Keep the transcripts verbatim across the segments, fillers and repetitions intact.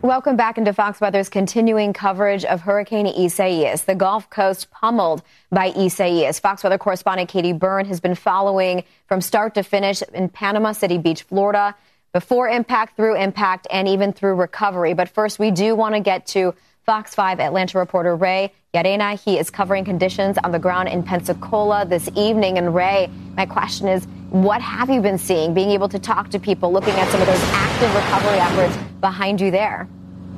Welcome back into Fox Weather's continuing coverage of Hurricane Isaias. The Gulf Coast pummeled by Isaias. Fox Weather correspondent Katie Byrne has been following from start to finish in Panama City Beach, Florida, before impact, through impact, and even through recovery. But first, we do want to get to Fox five Atlanta reporter Ray Llarena. He is covering conditions on the ground in Pensacola this evening. And Ray, my question is, what have you been seeing, being able to talk to people, looking at some of those active recovery efforts behind you there?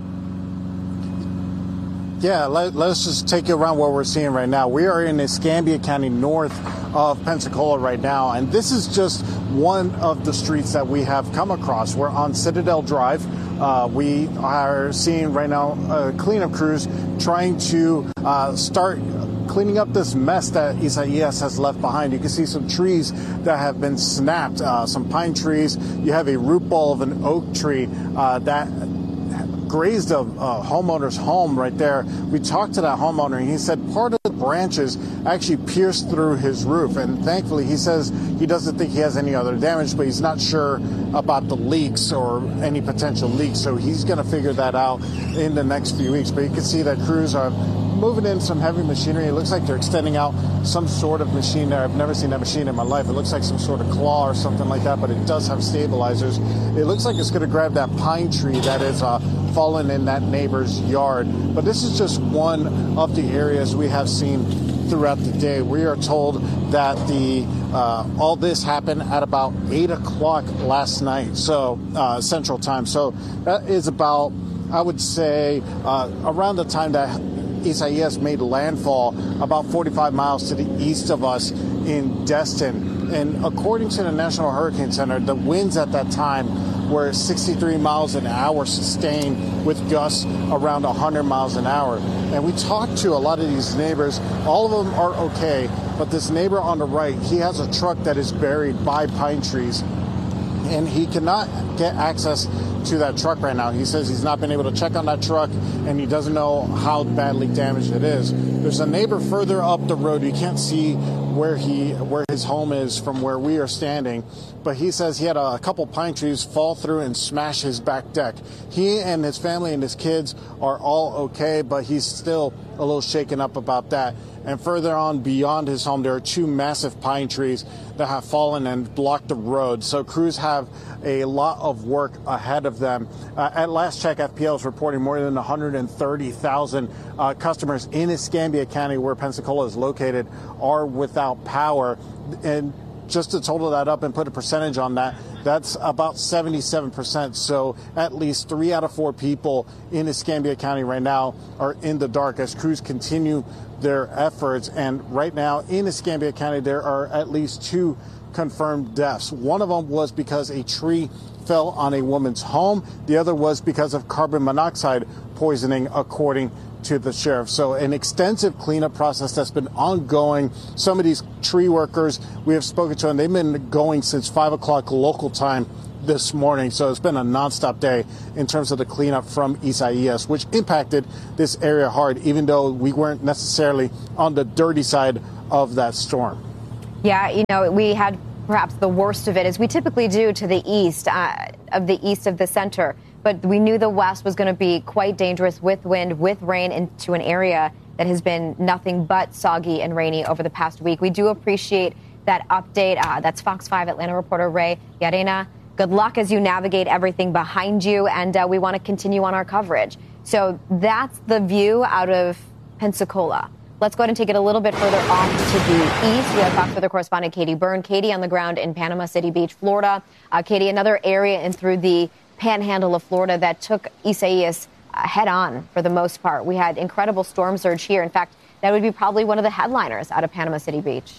Yeah, let, let's just take you around what we're seeing right now. We are in Escambia County, north of Pensacola right now, and this is just one of the streets that we have come across. We're on Citadel Drive. Uh, we are seeing right now uh, cleanup crews trying to uh, start cleaning up this mess that Isaias has left behind. You can see some trees that have been snapped, uh, some pine trees. You have a root ball of an oak tree uh, that grazed a, a homeowner's home right there. We talked to that homeowner, and he said part of the branches actually pierced through his roof. And thankfully, he says he doesn't think he has any other damage, but he's not sure about the leaks or any potential leaks. So he's going to figure that out in the next few weeks. But you can see that crews are moving in some heavy machinery. It looks like they're extending out some sort of machine there. I've never seen that machine in my life. It looks like some sort of claw or something like that, but it does have stabilizers. It looks like it's going to grab that pine tree that is uh, fallen in that neighbor's yard. But this is just one of the areas we have seen throughout the day. We are told that the uh, all this happened at about eight o'clock last night, so uh, Central Time. So that is about, I would say, uh, around the time that Isaias made landfall, about forty-five miles to the east of us in Destin. And according to the National Hurricane Center, the winds at that time were sixty-three miles an hour sustained, with gusts around one hundred miles an hour. And we talked to a lot of these neighbors. All of them are okay, but this neighbor on the right, he has a truck that is buried by pine trees, and he cannot get access to that truck right now. He says he's not been able to check on that truck, and he doesn't know how badly damaged it is. There's a neighbor further up the road. You can't see where he where his home is from where we are standing, but he says he had a, a couple pine trees fall through and smash his back deck. He and his family and his kids are all okay, but he's still a little shaken up about that. And further on beyond his home, there are two massive pine trees that have fallen and blocked the road. So crews have a lot of work ahead of them. Uh, at last check, F P L is reporting more than one hundred thirty thousand uh, customers in Escambia County, where Pensacola is located, are without power. And just to total that up and put a percentage on that, that's about seventy-seven percent. So at least three out of four people in Escambia County right now are in the dark as crews continue their efforts. And right now in Escambia County, there are at least two confirmed deaths. One of them was because a tree fell on a woman's home. The other was because of carbon monoxide poisoning, according to the sheriff. So an extensive cleanup process that's been ongoing. Some of these tree workers we have spoken to, and they've been going since five o'clock local time this morning. So it's been a nonstop day in terms of the cleanup from Isaias, which impacted this area hard, even though we weren't necessarily on the dirty side of that storm. Yeah, you know, we had perhaps the worst of it, as we typically do, to the east uh, of the east of the center. But we knew the west was going to be quite dangerous with wind, with rain, into an area that has been nothing but soggy and rainy over the past week. We do appreciate that update. Uh, that's Fox five Atlanta reporter Ray Llarena. Good luck as you navigate everything behind you, and uh, we want to continue on our coverage. So that's the view out of Pensacola. Let's go ahead and take it a little bit further off to the east. We have Fox Weather correspondent Katie Byrne. Katie on the ground in Panama City Beach, Florida. Uh, Katie, another area in through the panhandle of Florida that took Isaias uh, head on for the most part. We had incredible storm surge here. In fact, that would be probably one of the headliners out of Panama City Beach.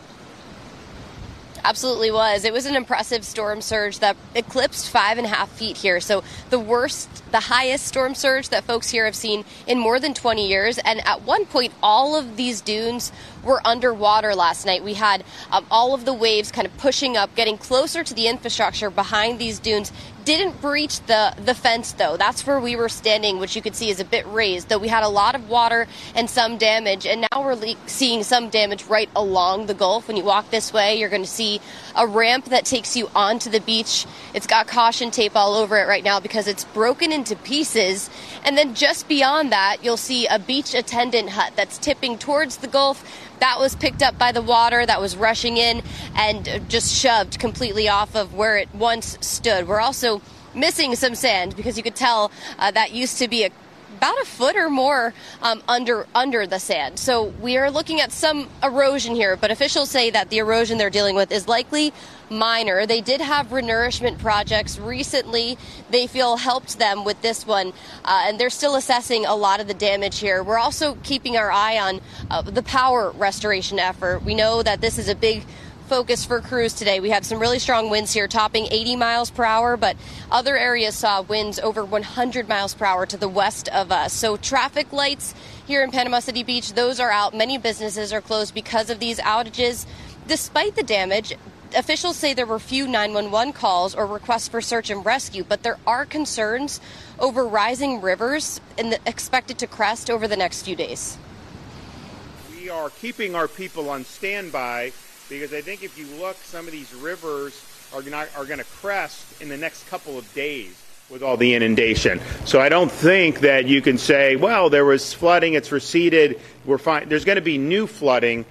Absolutely was. It was an impressive storm surge that eclipsed five and a half feet here. So the worst, the highest storm surge that folks here have seen in more than twenty years. And at one point, all of these dunes were underwater last night. We had um, all of the waves kind of pushing up, getting closer to the infrastructure behind these dunes, Didn't breach the, the fence, though. That's where we were standing, which you could see is a bit raised, though we had a lot of water and some damage. And now we're le- seeing some damage right along the Gulf. When you walk this way, you're going to see a ramp that takes you onto the beach. It's got caution tape all over it right now because it's broken into pieces. And then just beyond that, you'll see a beach attendant hut that's tipping towards the Gulf. That was picked up by the water that was rushing in and just shoved completely off of where it once stood. We're also missing some sand because you could tell uh, that used to be a, about a foot or more um, under under the sand. So we are looking at some erosion here, but officials say that the erosion they're dealing with is likely minor. They did have renourishment projects recently they feel helped them with this one, uh, and they're still assessing a lot of the damage here. We're also keeping our eye on uh, the power restoration effort. We know that this is a big focus for crews today. We had some really strong winds here, topping eighty miles per hour, but other areas saw winds over one hundred miles per hour to the west of us. So traffic lights here in Panama City Beach, those are out. Many businesses are closed because of these outages. Despite the damage, officials say there were few nine one one calls or requests for search and rescue, but there are concerns over rising rivers and expected to crest over the next few days. We are keeping our people on standby because I think if you look, some of these rivers are not, are going to crest in the next couple of days with all the inundation. So I don't think that you can say, well, there was flooding, it's receded, we're fine. There's going to be new flooding.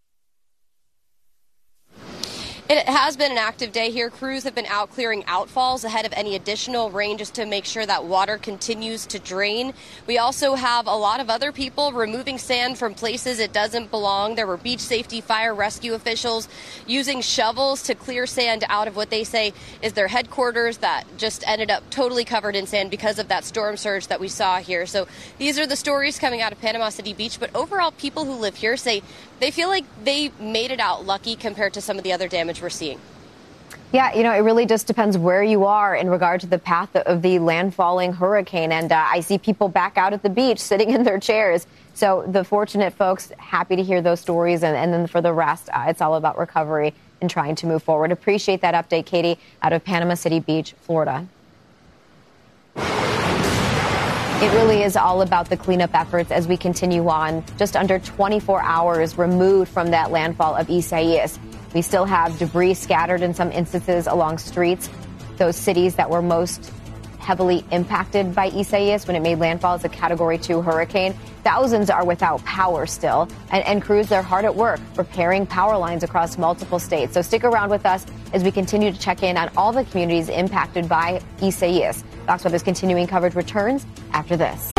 It has been an active day here. Crews have been out clearing outfalls ahead of any additional rain just to make sure that water continues to drain. We also have a lot of other people removing sand from places it doesn't belong. There were beach safety, fire rescue officials using shovels to clear sand out of what they say is their headquarters that just ended up totally covered in sand because of that storm surge that we saw here. So these are the stories coming out of Panama City Beach. But overall, people who live here say they feel like they made it out lucky compared to some of the other damage we're seeing. Yeah, you know, it really just depends where you are in regard to the path of the landfalling hurricane. And uh, I see people back out at the beach sitting in their chairs. So the fortunate folks, happy to hear those stories. And, and then for the rest, uh, it's all about recovery and trying to move forward. Appreciate that update, Katie, out of Panama City Beach, Florida. It really is all about the cleanup efforts as we continue on. Just under twenty-four hours removed from that landfall of Isaias. We still have debris scattered in some instances along streets. Those cities that were most heavily impacted by Isaias when it made landfall as a Category two hurricane. Thousands are without power still, and, and crews are hard at work repairing power lines across multiple states. So stick around with us as we continue to check in on all the communities impacted by Isaias. Fox Weather's continuing coverage returns after this.